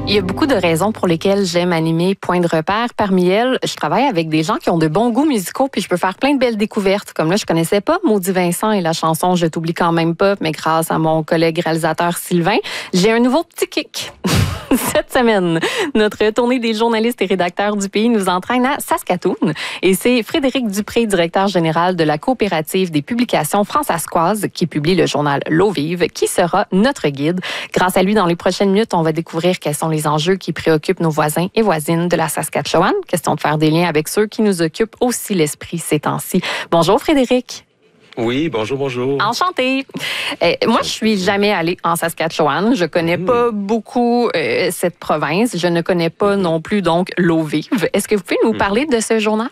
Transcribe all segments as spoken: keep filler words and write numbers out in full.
Il y a beaucoup de raisons pour lesquelles j'aime animer Point de repère. Parmi elles, je travaille avec des gens qui ont de bons goûts musicaux, puis je peux faire plein de belles découvertes. Comme là, je connaissais pas Maudit Vincent et la chanson Je t'oublie quand même pas, mais grâce à mon collègue réalisateur Sylvain, j'ai un nouveau petit kick. Cette semaine, notre tournée des journalistes et rédacteurs du pays nous entraîne à Saskatoon. Et c'est Frédéric Dupré, directeur général de la coopérative des publications fransaskoises, qui publie le journal L'Eau vive, qui sera notre guide. Grâce à lui, dans les prochaines minutes, on va découvrir quels sont les enjeux qui préoccupent nos voisins et voisines de la Saskatchewan. Question de faire des liens avec ceux qui nous occupent aussi l'esprit ces temps-ci. Bonjour Frédéric. Oui, bonjour, bonjour. Enchantée. Euh, moi, je suis jamais allée en Saskatchewan. Je connais mmh. pas beaucoup euh, cette province. Je ne connais pas non plus, donc, L'Eau vive. Est-ce que vous pouvez nous parler de ce journal?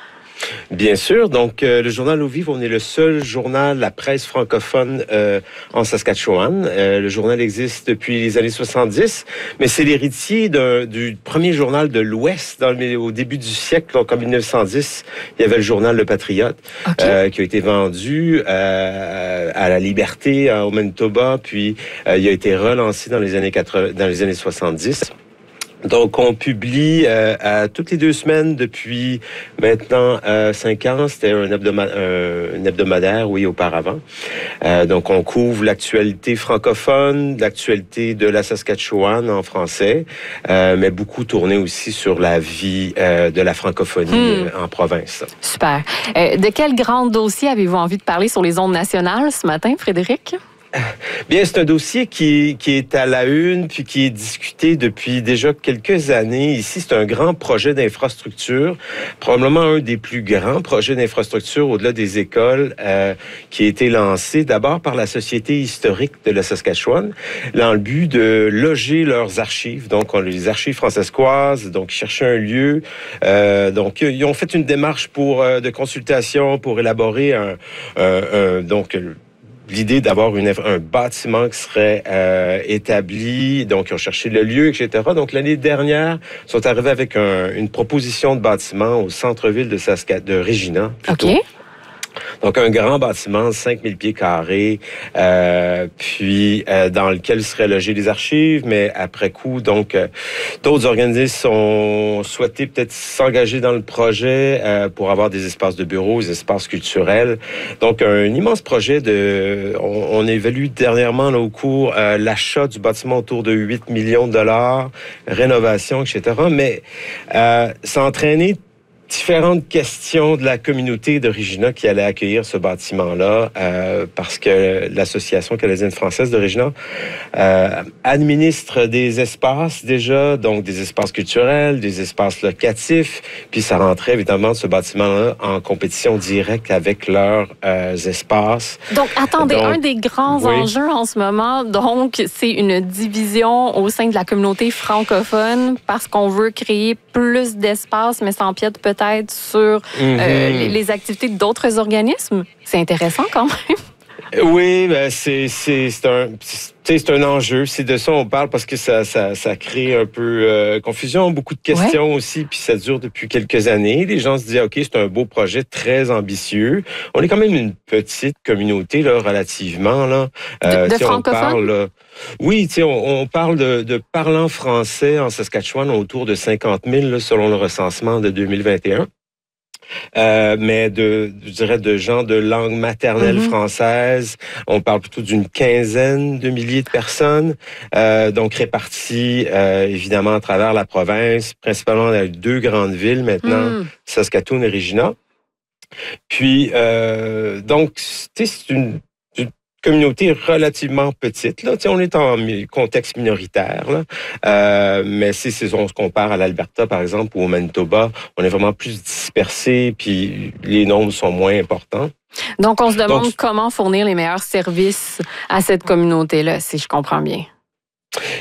Bien sûr. Donc, euh, le journal L'Eau vive, on est le seul journal, la presse francophone euh, en Saskatchewan. Euh, le journal existe depuis les années soixante-dix, mais c'est l'héritier du premier journal de l'Ouest dans le, au début du siècle. Donc, en mille neuf cent dix, il y avait le journal Le Patriote, okay. euh, qui a été vendu euh, à la Liberté, au Manitoba, puis euh, il a été relancé dans les années quatre-vingts, dans les années soixante-dix. Donc, on publie euh, à toutes les deux semaines depuis maintenant euh, cinq ans. C'était un, hebdoma- un hebdomadaire, oui, auparavant. Euh, donc, on couvre l'actualité francophone, l'actualité de la Saskatchewan en français, euh, mais beaucoup tourné aussi sur la vie euh, de la francophonie hmm. en province. Super. Euh, de quel grand dossier avez-vous envie de parler sur les ondes nationales ce matin, Frédéric? Bien, c'est un dossier qui, qui est à la une, puis qui est discuté depuis déjà quelques années. Ici, c'est un grand projet d'infrastructure, probablement un des plus grands projets d'infrastructure au-delà des écoles, euh, qui a été lancé d'abord par la Société historique de la Saskatchewan, dans le but de loger leurs archives. Donc, on les archives fransaskoises, donc chercher un lieu. Euh, donc, ils ont fait une démarche pour euh, de consultation pour élaborer un, un, un donc l'idée d'avoir une, un bâtiment qui serait euh, établi, donc ils ont cherché le lieu, et cetera. Donc l'année dernière, ils sont arrivés avec un, une proposition de bâtiment au centre-ville de Saskatoon, de Regina. Plutôt. OK. Donc, un grand bâtiment, cinq mille pieds carrés, euh, puis euh, dans lequel seraient logées les archives, mais après coup, donc, euh, d'autres organismes ont souhaité peut-être s'engager dans le projet euh, pour avoir des espaces de bureaux, des espaces culturels. Donc, un immense projet de... On, on évalue dernièrement, là, au cours, euh, l'achat du bâtiment autour de huit millions de dollars, rénovation, et cetera. Mais euh, ça a entraîné différentes questions de la communauté de Regina qui allait accueillir ce bâtiment-là, euh, parce que l'Association canadienne-française de Regina euh, administre des espaces déjà, donc des espaces culturels, des espaces locatifs, puis ça rentrait évidemment ce bâtiment-là en compétition directe avec leurs euh, espaces. Donc, attendez, donc, un des grands oui. enjeux en ce moment, donc, c'est une division au sein de la communauté francophone parce qu'on veut créer plus d'espace, mais sans empiète peut-être peut-être sur euh, mm-hmm. les activités d'autres organismes. C'est intéressant quand même. Oui, ben c'est, c'est, c'est un... C'est un enjeu, c'est de ça on parle parce que ça, ça, ça crée un peu euh, confusion, beaucoup de questions ouais. aussi, puis ça dure depuis quelques années. Les gens se disent, OK, c'est un beau projet très ambitieux. On est quand même une petite communauté, là, relativement. Là. Euh, de de francophones? Parle, là, oui, tu sais, on, on parle de, de parlants français en Saskatchewan autour de cinquante mille, là, selon le recensement de deux mille vingt et un. Euh, mais de, je dirais, de gens de langue maternelle mm-hmm. française. On parle plutôt d'une quinzaine de milliers de personnes, euh, donc réparties euh, évidemment à travers la province, principalement dans les deux grandes villes maintenant, mm. Saskatoon et Regina. Puis, euh, donc, tu sais, c'est une communauté relativement petite. Là. On est en contexte minoritaire, là. Euh, mais si, si on se compare à l'Alberta, par exemple, ou au Manitoba, on est vraiment plus dispersé, puis les nombres sont moins importants. Donc, on se demande Donc, comment fournir les meilleurs services à cette communauté-là, si je comprends bien.